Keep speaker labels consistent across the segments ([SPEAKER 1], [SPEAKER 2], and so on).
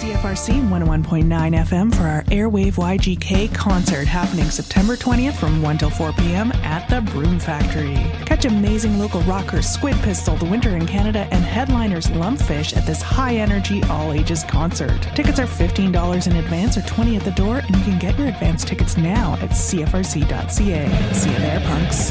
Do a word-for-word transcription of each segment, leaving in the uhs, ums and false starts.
[SPEAKER 1] C F R C one oh one point nine F M for our Airwave Y G K concert happening September twentieth from one till four p.m. at the Broom Factory. Catch amazing local rockers Squid Pistol, The Winter in Canada, and headliners Lumpfish at this high-energy, all-ages concert. Tickets are fifteen dollars in advance or twenty dollars at the door, and you can get your advance tickets now at c f r c dot c a. See you there, punks.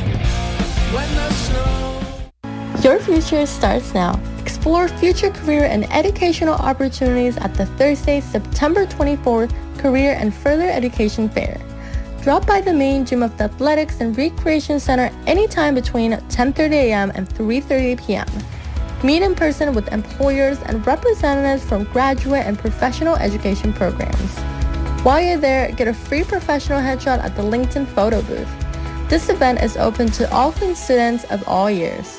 [SPEAKER 2] Your future starts now. Explore future career and educational opportunities at the Thursday, September twenty-fourth Career and Further Education Fair. Drop by the main gym of the Athletics and Recreation Center anytime between ten thirty a.m. and three thirty p.m. Meet in person with employers and representatives from graduate and professional education programs. While you're there, get a free professional headshot at the LinkedIn photo booth. This event is open to all students of all years.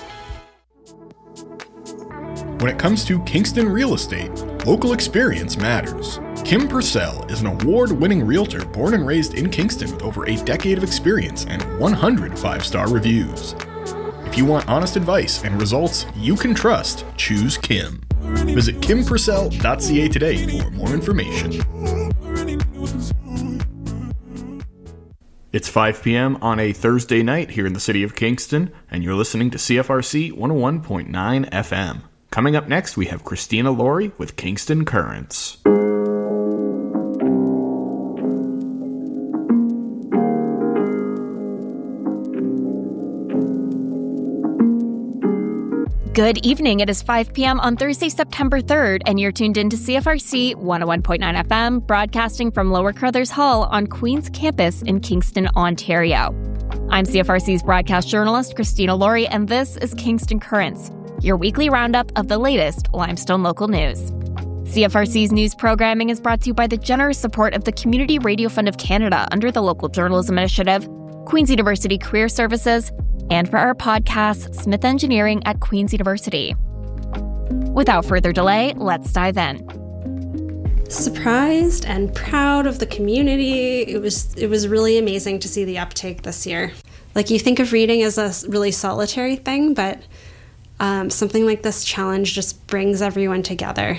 [SPEAKER 3] When it comes to Kingston real estate, local experience matters. Kim Purcell is an award-winning realtor born and raised in Kingston with over a decade of experience and one hundred five-star reviews. If you want honest advice and results you can trust, choose Kim. Visit kim purcell dot c a today for more information. It's five p.m. on a Thursday night here in the city of Kingston, and you're listening to C F R C one oh one point nine F M. Coming up next, we have Christina Laurie with Kingston Currents.
[SPEAKER 4] Good evening. It is five p.m. on Thursday, September third, and you're tuned in to C F R C one oh one point nine F M, broadcasting from Lower Carruthers Hall on Queen's Campus in Kingston, Ontario. I'm C F R C's broadcast journalist, Christina Laurie, and this is Kingston Currents, your weekly roundup of the latest Limestone local news. C F R C's news programming is brought to you by the generous support of the Community Radio Fund of Canada under the Local Journalism Initiative, Queen's University Career Services, and for our podcast, Smith Engineering at Queen's University. Without further delay, let's dive in.
[SPEAKER 5] Surprised and proud of the community. It was it was really amazing to see the uptake this year. Like, you think of reading as a really solitary thing, but um, something like this challenge just brings everyone together.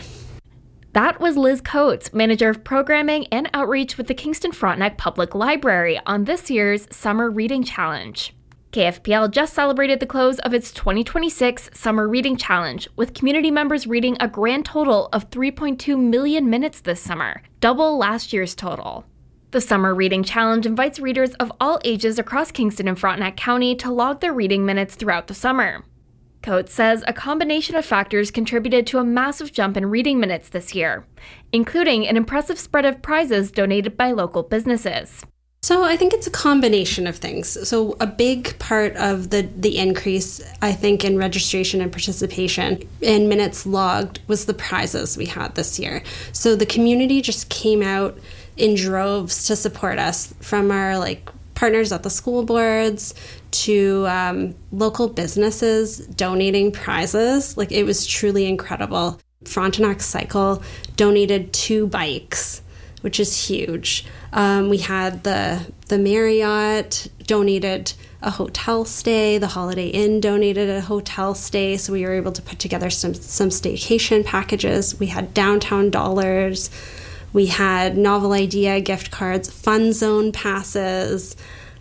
[SPEAKER 4] That was Liz Coates, Manager of Programming and Outreach with the Kingston Frontenac Public Library on this year's Summer Reading Challenge. K F P L just celebrated the close of its twenty twenty-six Summer Reading Challenge, with community members reading a grand total of three point two million minutes this summer, double last year's total. The Summer Reading Challenge invites readers of all ages across Kingston and Frontenac County to log their reading minutes throughout the summer. Coates says a combination of factors contributed to a massive jump in reading minutes this year, including an impressive spread of prizes donated by local businesses.
[SPEAKER 5] So I think it's a combination of things. So a big part of the, the increase, I think, in registration and participation in minutes logged was the prizes we had this year. So the community just came out in droves to support us, from our like partners at the school boards to um, local businesses donating prizes. Like, it was truly incredible. Frontenac Cycle donated two bikes, which is huge. Um, we had the the Marriott donated a hotel stay. The Holiday Inn donated a hotel stay. So we were able to put together some, some staycation packages. We had Downtown Dollars. We had Novel Idea gift cards, Fun Zone passes,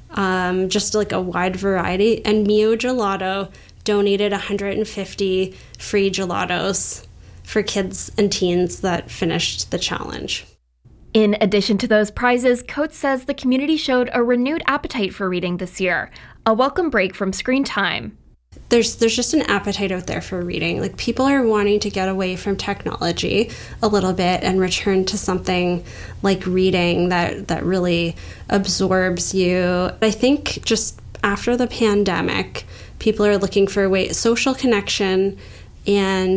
[SPEAKER 5] um, just like a wide variety. And Mio Gelato donated one hundred fifty free gelatos for kids and teens that finished the challenge.
[SPEAKER 4] In addition to those prizes, Coates says the community showed a renewed appetite for reading this year, a welcome break from screen time.
[SPEAKER 5] There's there's just an appetite out there for reading. Like, people are wanting to get away from technology a little bit and return to something like reading that, that really absorbs you. I think just after the pandemic, people are looking for a way, social connection and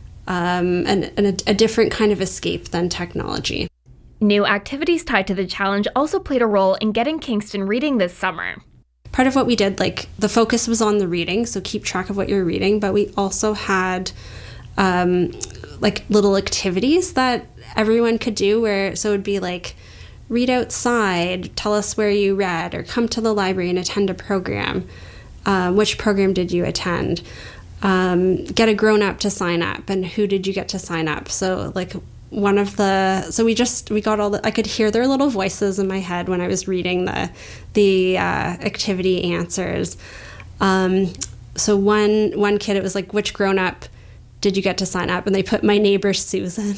[SPEAKER 5] um, an, an, a different kind of escape than technology.
[SPEAKER 4] New activities tied to the challenge also played a role in getting Kingston reading this summer.
[SPEAKER 5] Part of what we did, like, the focus was on the reading, so keep track of what you're reading, but we also had um, like little activities that everyone could do, where so it would be like, read outside, tell us where you read, or come to the library and attend a program. Um, which program did you attend? Um, get a grown-up to sign up, and who did you get to sign up? So, like, one of the, so we just, we got all the, I could hear their little voices in my head when I was reading the, the uh, activity answers. Um, so one, one kid, it was like, which grown-up did you get to sign up? And they put my neighbor Susan.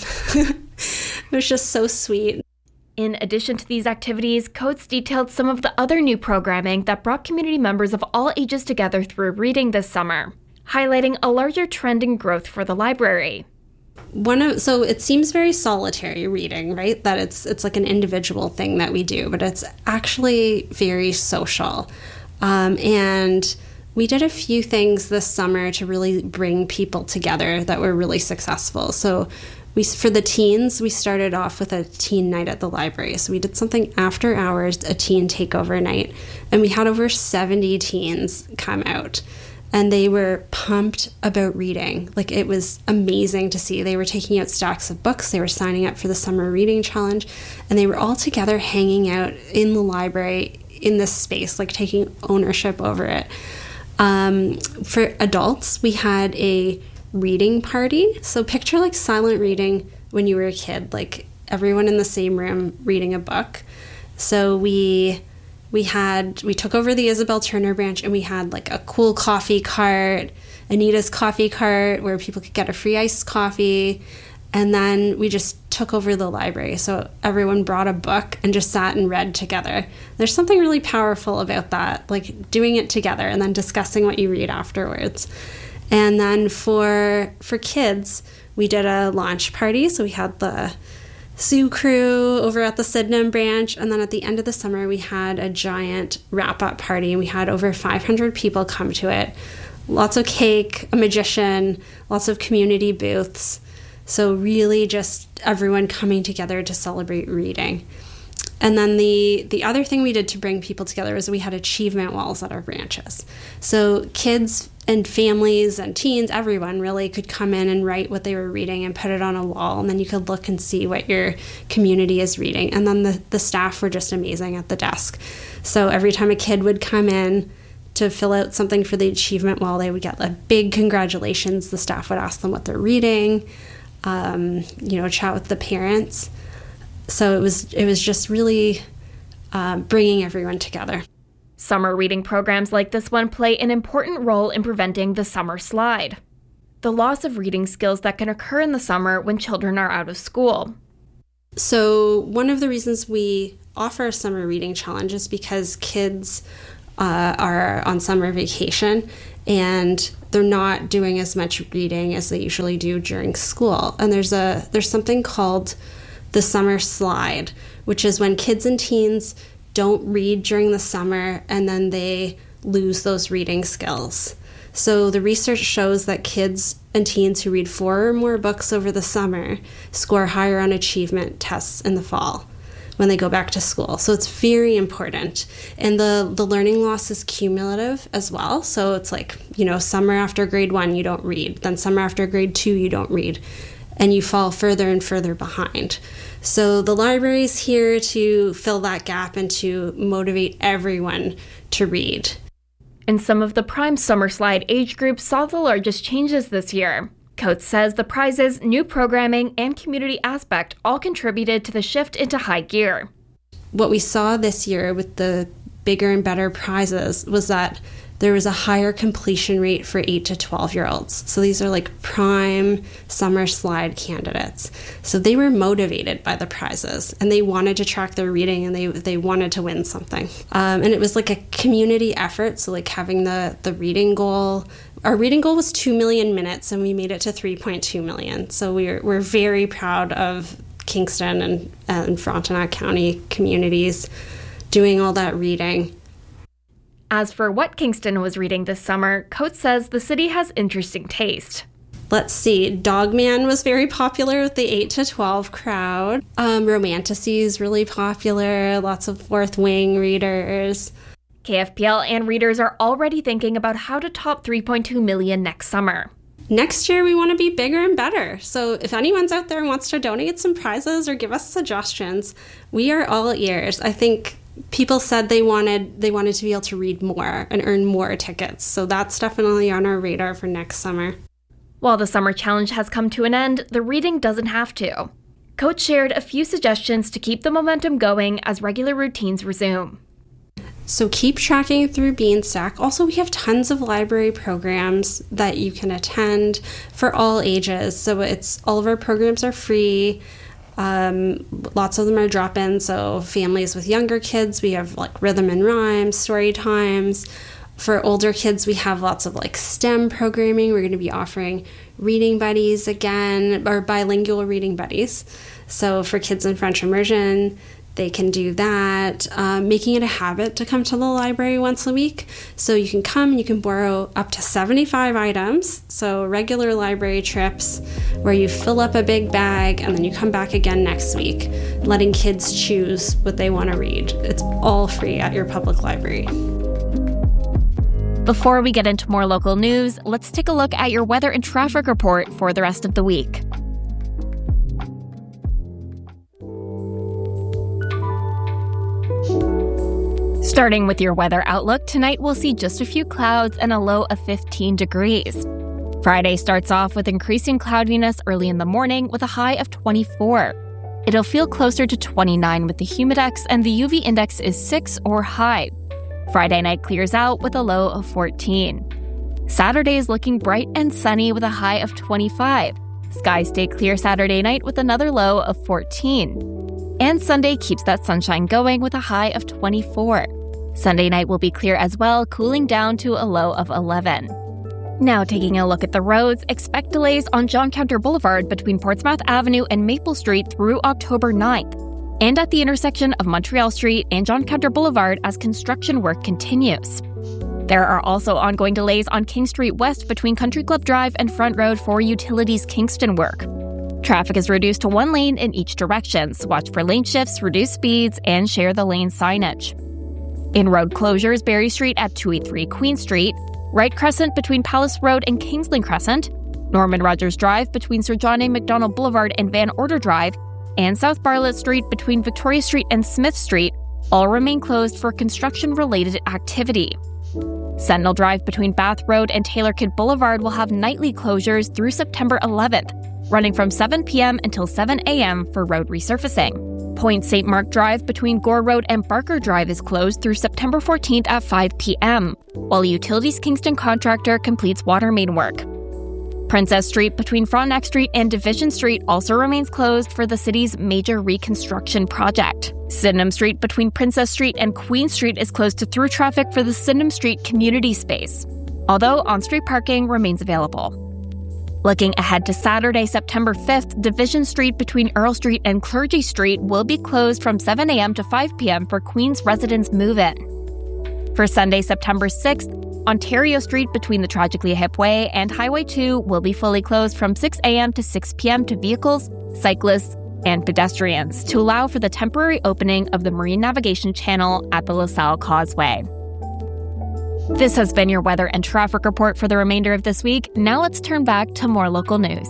[SPEAKER 5] It was just so sweet.
[SPEAKER 4] In addition to these activities, Coates detailed some of the other new programming that brought community members of all ages together through reading this summer, highlighting a larger trend in growth for the library.
[SPEAKER 5] One of, so it seems very solitary reading, right? That it's it's like an individual thing that we do, but it's actually very social. Um, and we did a few things this summer to really bring people together that were really successful. So we, for the teens, we started off with a teen night at the library. So we did something after hours, a teen takeover night, and we had over seventy teens come out. And they were pumped about reading. Like, it was amazing to see. They were taking out stacks of books. They were signing up for the summer reading challenge. And they were all together hanging out in the library in this space, like taking ownership over it. Um, for adults, we had a reading party. So picture like silent reading when you were a kid, like everyone in the same room reading a book. So we... We had, we took over the Isabel Turner branch, and we had like a cool coffee cart, Anita's coffee cart, where people could get a free iced coffee. And then we just took over the library. So everyone brought a book and just sat and read together. There's something really powerful about that, like doing it together and then discussing what you read afterwards. And then for for kids, we did a launch party. So we had the Sioux crew over at the Sydenham branch, and then at the end of the summer we had a giant wrap-up party, and we had over five hundred people come to it. Lots of cake, a magician, lots of community booths. So really just everyone coming together to celebrate reading. And then the the other thing we did to bring people together was we had achievement walls at our branches. So kids and families and teens, everyone really could come in and write what they were reading and put it on a wall, and then you could look and see what your community is reading. And then the, the staff were just amazing at the desk. So every time a kid would come in to fill out something for the achievement wall, they would get a big congratulations. The staff would ask them what they're reading, um, you know, chat with the parents. So it was it was just really uh, bringing everyone together.
[SPEAKER 4] Summer reading programs like this one play an important role in preventing the summer slide, the loss of reading skills that can occur in the summer when children are out of school.
[SPEAKER 5] So one of the reasons we offer a summer reading challenge is because kids uh, are on summer vacation and they're not doing as much reading as they usually do during school. And there's a there's something called the summer slide, which is when kids and teens don't read during the summer and then they lose those reading skills. So the research shows that kids and teens who read four or more books over the summer score higher on achievement tests in the fall when they go back to school. So it's very important. And the, the learning loss is cumulative as well. So it's like, you know, summer after grade one, you don't read. Then summer after grade two, you don't read. And you fall further and further behind. So the library is here to fill that gap and to motivate everyone to read.
[SPEAKER 4] And some of the prime summer slide age groups saw the largest changes this year. Coates says the prizes, new programming, and community aspect all contributed to the shift into high gear.
[SPEAKER 5] What we saw this year with the bigger and better prizes was that there was a higher completion rate for eight to twelve year olds. So these are like prime summer slide candidates. So they were motivated by the prizes and they wanted to track their reading and they they wanted to win something. Um, and it was like a community effort. So like having the, the reading goal, our reading goal was two million minutes and we made it to three point two million. So we're, we're very proud of Kingston and, and Frontenac County communities doing all that reading.
[SPEAKER 4] As for what Kingston was reading this summer, Coates says the city has interesting taste.
[SPEAKER 5] Let's see, Dogman was very popular with the eight to twelve crowd. Um, Romantasy is really popular, lots of Fourth Wing readers.
[SPEAKER 4] K F P L and readers are already thinking about how to top three point two million next summer.
[SPEAKER 5] Next year, we want to be bigger and better. So if anyone's out there and wants to donate some prizes or give us suggestions, we are all ears. I think people said they wanted they wanted to be able to read more and earn more tickets. So that's definitely on our radar for next summer.
[SPEAKER 4] While the summer challenge has come to an end, the reading doesn't have to. Coach shared a few suggestions to keep the momentum going as regular routines resume.
[SPEAKER 5] So keep tracking through Beanstack. Also, we have tons of library programs that you can attend for all ages. So it's all of our programs are free. Um, lots of them are drop-in. So families with younger kids, we have like rhythm and rhyme, story times. For older kids, we have lots of like STEM programming. We're going to be offering reading buddies again, or bilingual reading buddies. So for kids in French immersion, they can do that, um, making it a habit to come to the library once a week. So you can come and you can borrow up to seventy-five items. So regular library trips where you fill up a big bag and then you come back again next week, letting kids choose what they want to read. It's all free at your public library.
[SPEAKER 4] Before we get into more local news, let's take a look at your weather and traffic report for the rest of the week. Starting with your weather outlook, tonight we'll see just a few clouds and a low of fifteen degrees. Friday starts off with increasing cloudiness early in the morning with a high of twenty-four. It'll feel closer to twenty-nine with the humidex, and the U V index is six or high. Friday night clears out with a low of fourteen. Saturday is looking bright and sunny with a high of twenty-five. Skies stay clear Saturday night with another low of fourteen. And Sunday keeps that sunshine going with a high of twenty-four. Sunday night will be clear as well, cooling down to a low of eleven. Now taking a look at the roads, expect delays on John Counter Boulevard between Portsmouth Avenue and Maple Street through October ninth, and at the intersection of Montreal Street and John Counter Boulevard as construction work continues. There are also ongoing delays on King Street West between Country Club Drive and Front Road for Utilities Kingston work. Traffic is reduced to one lane in each direction, so watch for lane shifts, reduce speeds, and share the lane signage. In road closures, Berry Street at two eighty-three Queen Street, Wright Crescent between Palace Road and Kingsland Crescent, Norman Rogers Drive between Sir John A. Macdonald Boulevard and Van Order Drive, and South Bartlett Street between Victoria Street and Smith Street all remain closed for construction-related activity. Sentinel Drive between Bath Road and Taylor Kidd Boulevard will have nightly closures through September eleventh, running from seven p.m. until seven a.m. for road resurfacing. Point Saint Mark Drive between Gore Road and Barker Drive is closed through September fourteenth at five p.m., while Utilities Kingston contractor completes water main work. Princess Street between Frontenac Street and Division Street also remains closed for the city's major reconstruction project. Sydenham Street between Princess Street and Queen Street is closed to through traffic for the Sydenham Street community space, although on-street parking remains available. Looking ahead to Saturday, September fifth, Division Street between Earl Street and Clergy Street will be closed from seven a.m. to five p.m. for Queens residents move-in. For Sunday, September sixth, Ontario Street between the Tragically Hip Way and Highway two will be fully closed from six a.m. to six p.m. to vehicles, cyclists, and pedestrians to allow for the temporary opening of the Marine Navigation Channel at the LaSalle Causeway. This has been your weather and traffic report for the remainder of this week. Now let's turn back to more local news.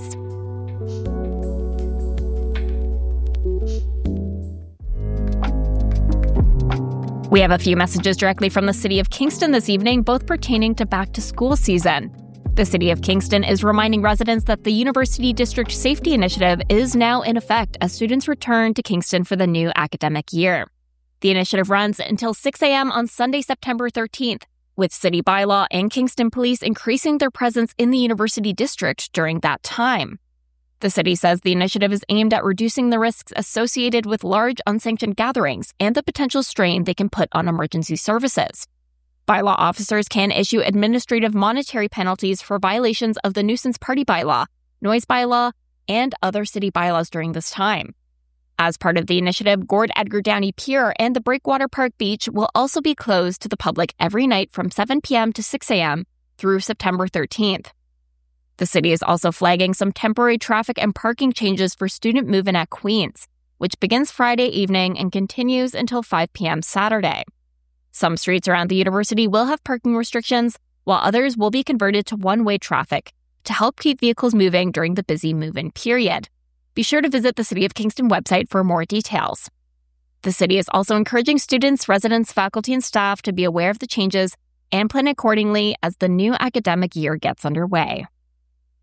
[SPEAKER 4] We have a few messages directly from the City of Kingston this evening, both pertaining to back-to-school season. The City of Kingston is reminding residents that the University District Safety Initiative is now in effect as students return to Kingston for the new academic year. The initiative runs until six a.m. on Sunday, September thirteenth, with City Bylaw and Kingston Police increasing their presence in the University District during that time. The city says the initiative is aimed at reducing the risks associated with large unsanctioned gatherings and the potential strain they can put on emergency services. Bylaw officers can issue administrative monetary penalties for violations of the nuisance party bylaw, noise bylaw, and other city bylaws during this time. As part of the initiative, Gord Edgar Downey Pier and the Breakwater Park Beach will also be closed to the public every night from seven p.m. to six a.m. through September thirteenth. The city is also flagging some temporary traffic and parking changes for student move-in at Queens, which begins Friday evening and continues until five p.m. Saturday. Some streets around the university will have parking restrictions, while others will be converted to one-way traffic to help keep vehicles moving during the busy move-in period. Be sure to visit the City of Kingston website for more details. The city is also encouraging students, residents, faculty, and staff to be aware of the changes and plan accordingly as the new academic year gets underway.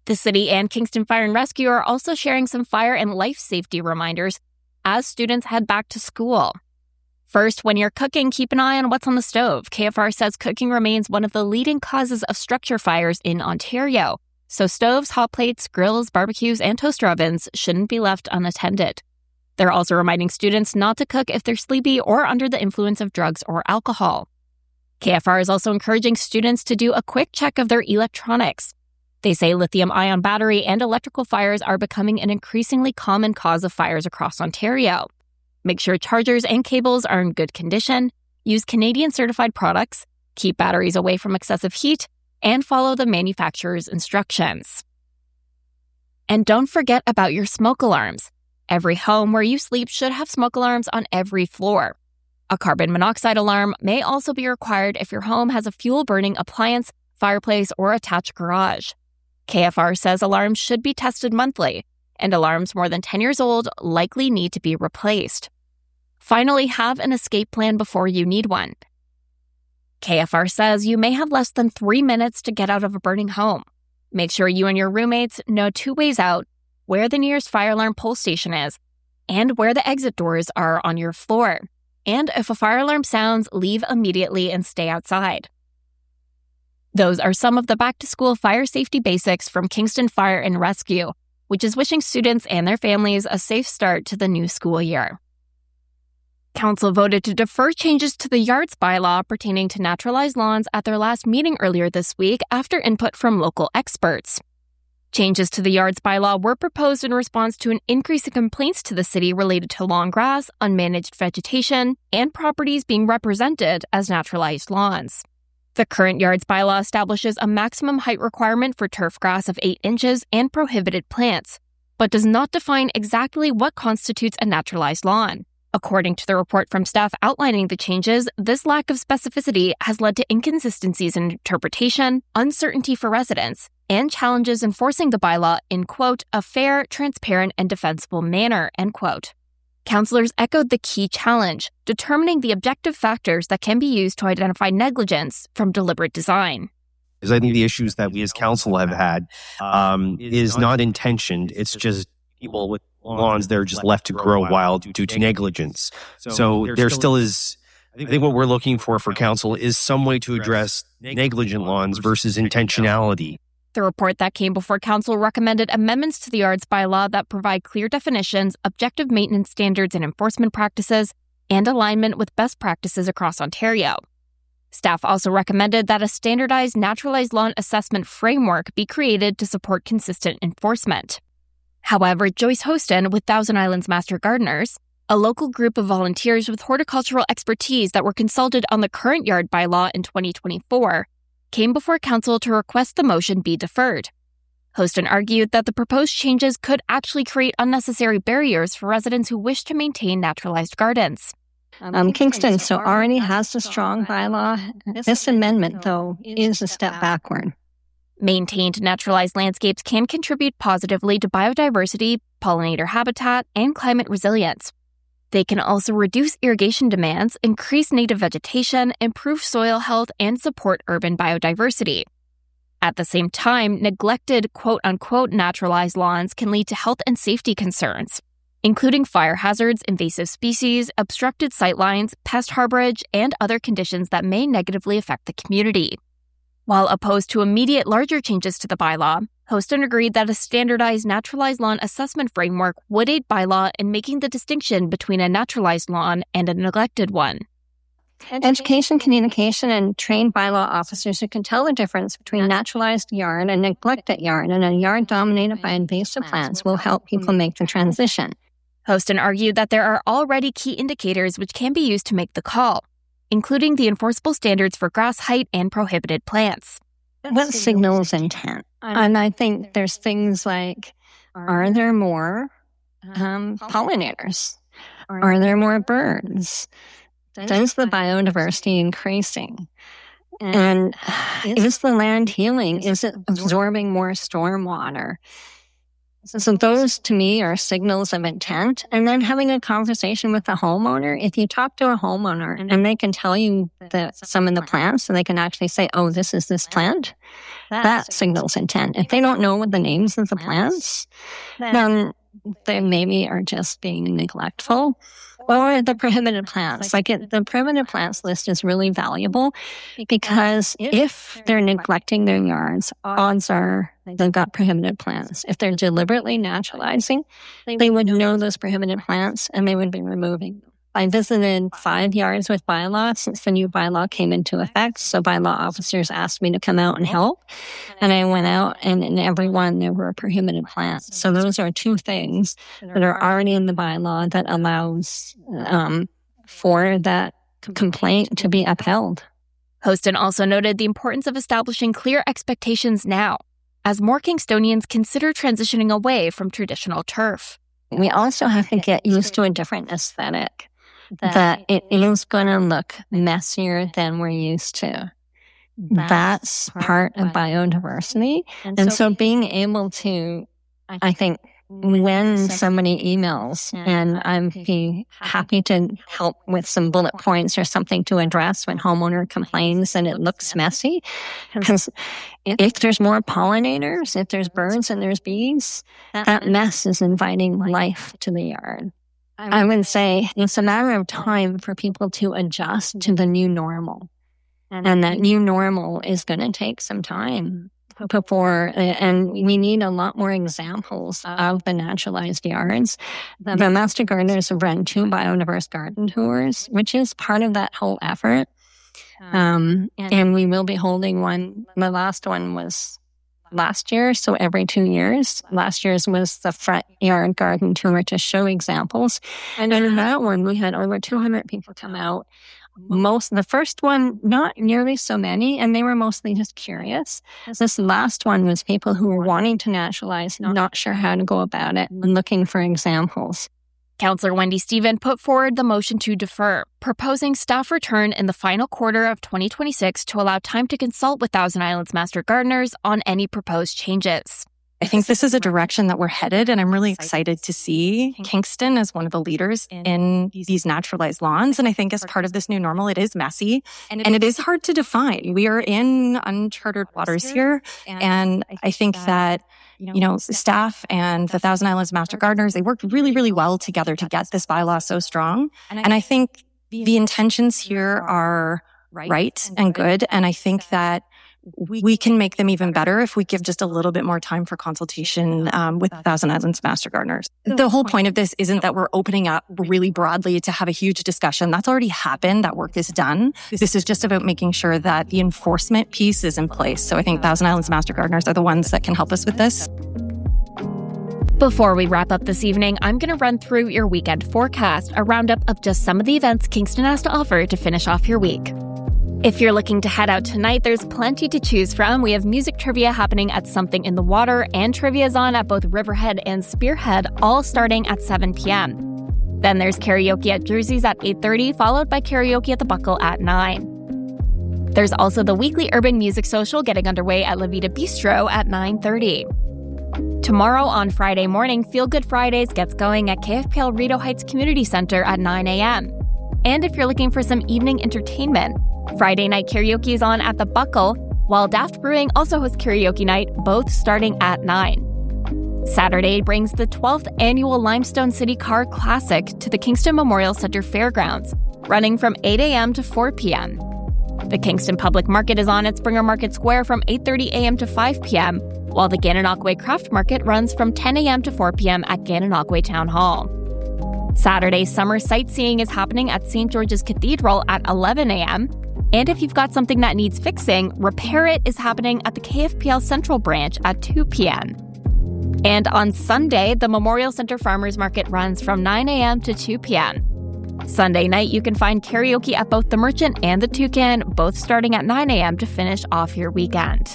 [SPEAKER 4] The city and Kingston Fire and Rescue are also sharing some fire and life safety reminders as students head back to school. First, when you're cooking, keep an eye on what's on the stove. K F R says cooking remains one of the leading causes of structure fires in Ontario, so stoves, hot plates, grills, barbecues, and toaster ovens shouldn't be left unattended. They're also reminding students not to cook if they're sleepy or under the influence of drugs or alcohol. K F R is also encouraging students to do a quick check of their electronics. They say lithium-ion battery and electrical fires are becoming an increasingly common cause of fires across Ontario. Make sure chargers and cables are in good condition, use Canadian-certified products, keep batteries away from excessive heat, and follow the manufacturer's instructions. And don't forget about your smoke alarms. Every home where you sleep should have smoke alarms on every floor. A carbon monoxide alarm may also be required if your home has a fuel-burning appliance, fireplace, or attached garage. K F R says alarms should be tested monthly, and alarms more than ten years old likely need to be replaced. Finally, have an escape plan before you need one. K F R says you may have less than three minutes to get out of a burning home. Make sure you and your roommates know two ways out, where the nearest fire alarm pull station is, and where the exit doors are on your floor. And if a fire alarm sounds, leave immediately and stay outside. Those are some of the back-to-school fire safety basics from Kingston Fire and Rescue, which is wishing students and their families a safe start to the new school year. Council voted to defer changes to the yards bylaw pertaining to naturalized lawns at their last meeting earlier this week after input from local experts. Changes to the yards bylaw were proposed in response to an increase in complaints to the city related to long grass, unmanaged vegetation, and properties being represented as naturalized lawns. The current yards bylaw establishes a maximum height requirement for turf grass of eight inches and prohibited plants, but does not define exactly what constitutes a naturalized lawn. According to the report from staff outlining the changes, this lack of specificity has led to inconsistencies in interpretation, uncertainty for residents, and challenges enforcing the bylaw in, quote, a fair, transparent, and defensible manner, end quote. Councillors echoed the key challenge, determining the objective factors that can be used to identify negligence from deliberate design.
[SPEAKER 6] Because I think the issues that we as council have had um, is not intentioned. It's just people with lawns that are just left to grow wild due to negligence. So there still is, I think what we're looking for for council is some way to address negligent lawns versus intentionality.
[SPEAKER 4] The report that came before council recommended amendments to the yards bylaw that provide clear definitions, objective maintenance standards and enforcement practices, and alignment with best practices across Ontario. Staff also recommended that a standardized naturalized lawn assessment framework be created to support consistent enforcement. However, Joyce Hostin with Thousand Islands Master Gardeners, a local group of volunteers with horticultural expertise that were consulted on the current yard bylaw in twenty twenty-four, came before council to request the motion be deferred. Hostin argued that the proposed changes could actually create unnecessary barriers for residents who wish to maintain naturalized gardens.
[SPEAKER 7] Um, Kingston so already has a strong bylaw. This amendment, though, is a step backward.
[SPEAKER 4] Maintained naturalized landscapes can contribute positively to biodiversity, pollinator habitat, and climate resilience. They can also reduce irrigation demands, increase native vegetation, improve soil health, and support urban biodiversity. At the same time, neglected quote-unquote naturalized lawns can lead to health and safety concerns, including fire hazards, invasive species, obstructed sightlines, pest harborage, and other conditions that may negatively affect the community. While opposed to immediate larger changes to the bylaw, Hostin agreed that a standardized naturalized lawn assessment framework would aid bylaw in making the distinction between a naturalized lawn and a neglected one.
[SPEAKER 7] Education, communication, and trained bylaw officers who can tell the difference between naturalized yard and neglected yard and a yard dominated by invasive plants will help people make the transition.
[SPEAKER 4] Hostin argued that there are already key indicators which can be used to make the call, including the enforceable standards for grass height and prohibited plants.
[SPEAKER 7] What signals intent? And I think there's things like, are there more um, pollinators? Are there more birds? Does the biodiversity increasing? And is the land healing? Is it absorbing more stormwater? So those, to me, are signals of intent. And then having a conversation with the homeowner. If you talk to a homeowner and they can tell you that some of the plants, so they can actually say, oh, this is this plant, that signals intent. If they don't know what the names of the plants, then they maybe are just being neglectful. Or the prohibited plants. Like it, the prohibited plants list is really valuable because if they're neglecting their yards, odds are they've got prohibited plants. If they're deliberately naturalizing, they would know those prohibited plants and they would be removing them. I visited five yards with bylaw since the new bylaw came into effect. So bylaw officers asked me to come out and help. And I went out, and in every one there were prohibited plants. So those are two things that are already in the bylaw that allows um, for that complaint to be upheld.
[SPEAKER 4] Hostin also noted the importance of establishing clear expectations now, as more Kingstonians consider transitioning away from traditional turf.
[SPEAKER 7] We also have to get used to a different aesthetic. That it is going to look messier than we're used to. That's part of biodiversity. And so being able to, I think, when somebody emails, and I'm be happy to help with some bullet points or something to address when homeowner complains and it looks messy. Because if there's more pollinators, if there's birds and there's bees, that mess is inviting life to the yard. I would say it's a matter of time for people to adjust to the new normal. And that new normal is going to take some time before, and we need a lot more examples of the naturalized yards. The Master Gardeners have run two biodiverse garden tours, which is part of that whole effort. Um, and we will be holding one. The last one was last year, so every two years. Last year's was the front yard garden tour to show examples. And in that one, we had over two hundred people come out. Most, the first one, not nearly so many, and they were mostly just curious. This last one was people who were wanting to naturalize, not sure how to go about it, and looking for examples.
[SPEAKER 4] Councillor Wendy Stephen put forward the motion to defer, proposing staff return in the final quarter of twenty twenty-six to allow time to consult with Thousand Islands Master Gardeners on any proposed changes.
[SPEAKER 8] I think this is a direction that we're headed, and I'm really excited to see Kingston as one of the leaders in these naturalized lawns. And I think as part of this new normal, it is messy and it is hard to define. We are in uncharted waters here, and I think that you know, staff and the Thousand Islands Master Gardeners, they worked really, really well together to get this bylaw so strong. And I think the intentions here are right and good. And I think that we can make them even better if we give just a little bit more time for consultation um, with the Thousand Islands Master Gardeners. The whole point of this isn't that we're opening up really broadly to have a huge discussion. That's already happened. That work is done. This is just about making sure that the enforcement piece is in place. So I think Thousand Islands Master Gardeners are the ones that can help us with this.
[SPEAKER 4] Before we wrap up this evening, I'm going to run through your weekend forecast, a roundup of just some of the events Kingston has to offer to finish off your week. If you're looking to head out tonight, there's plenty to choose from. We have music trivia happening at Something in the Water, and trivia's on at both Riverhead and Spearhead, all starting at seven p.m. Then there's karaoke at Jersey's at eight thirty, followed by karaoke at the Buckle at nine. There's also the weekly Urban Music Social getting underway at La Vida Bistro at nine thirty. Tomorrow on Friday morning, Feel Good Fridays gets going at K F P L Rideau Heights Community Center at nine a.m. And if you're looking for some evening entertainment, Friday night karaoke is on at the Buckle, while Daft Brewing also hosts karaoke night, both starting at nine. Saturday brings the twelfth annual Limestone City Car Classic to the Kingston Memorial Center Fairgrounds, running from eight a.m. to four p.m. The Kingston Public Market is on at Springer Market Square from eight thirty a.m. to five p.m., while the Gananoque Craft Market runs from ten a.m. to four p.m. at Gananoque Town Hall. Saturday's summer sightseeing is happening at Saint George's Cathedral at eleven a.m., and if you've got something that needs fixing, Repair It is happening at the K F P L Central Branch at two p.m. And on Sunday, the Memorial Center Farmers Market runs from nine a.m. to two p.m. Sunday night, you can find karaoke at both the Merchant and the Toucan, both starting at nine a.m. to finish off your weekend.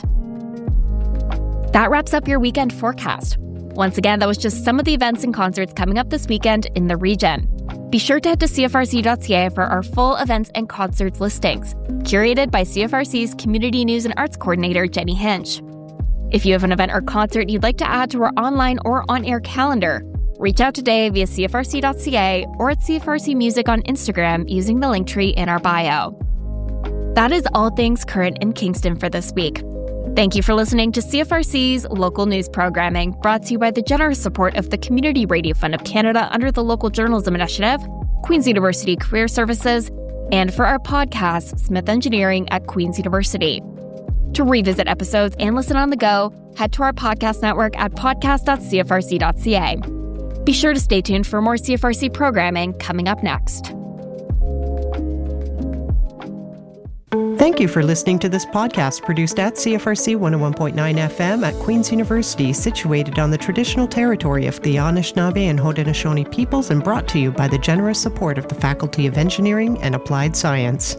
[SPEAKER 4] That wraps up your weekend forecast. Once again, that was just some of the events and concerts coming up this weekend in the region. Be sure to head to C F R C dot C A for our full events and concerts listings, curated by C F R C's Community News and Arts Coordinator, Jenny Hinch. If you have an event or concert you'd like to add to our online or on-air calendar, reach out today via c f r c dot c a or at C F R C Music on Instagram using the link tree in our bio. That is all things current in Kingston for this week. Thank you for listening to C F R C's local news programming, brought to you by the generous support of the Community Radio Fund of Canada under the Local Journalism Initiative, Queen's University Career Services, and for our podcast, Smith Engineering at Queen's University. To revisit episodes and listen on the go, head to our podcast network at podcast dot c f r c dot c a. Be sure to stay tuned for more C F R C programming coming up next.
[SPEAKER 9] Thank you for listening to this podcast produced at C F R C one oh one point nine F M at Queen's University, situated on the traditional territory of the Anishinaabe and Haudenosaunee peoples, and brought to you by the generous support of the Faculty of Engineering and Applied Science.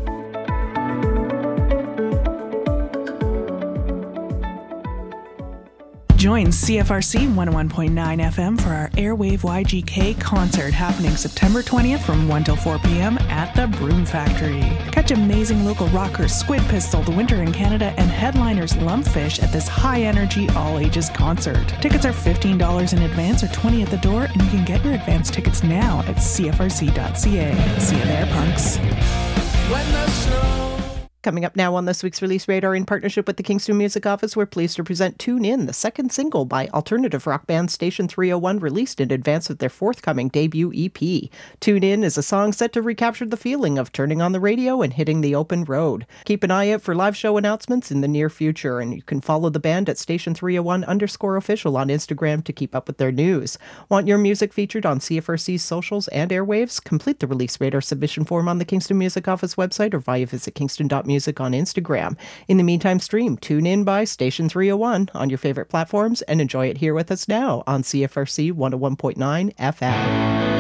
[SPEAKER 1] Join C F R C one oh one point nine F M for our Airwave Y G K concert happening September twentieth from one till four p.m. at the Broom Factory. Catch amazing local rockers Squid Pistol, The Winter in Canada, and headliners Lumpfish at this high-energy, all-ages concert. Tickets are fifteen dollars in advance or twenty dollars at the door, and you can get your advance tickets now at c f r c dot c a. See you there, punks.
[SPEAKER 9] When the snow Coming up now on this week's Release Radar, in partnership with the Kingston Music Office, we're pleased to present Tune In, the second single by alternative rock band Station three oh one, released in advance of their forthcoming debut E P. Tune In is a song set to recapture the feeling of turning on the radio and hitting the open road. Keep an eye out for live show announcements in the near future, and you can follow the band at Station three oh one underscore official on Instagram to keep up with their news. Want your music featured on C F R C's socials and airwaves? Complete the Release Radar submission form on the Kingston Music Office website or via visit kingston dot music on Instagram. In the meantime, stream Tune In by Station three oh one on your favorite platforms and enjoy it here with us now on C F R C one oh one point nine F M.